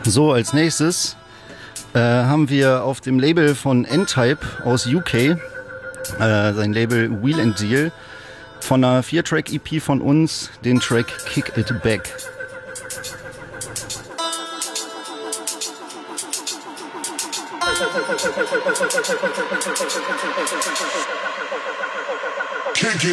So, als nächstes haben wir auf dem Label von N-Type aus UK, sein Label Wheel and Deal, von einer 4-Track-EP von uns, den Track Kick It Back. Kick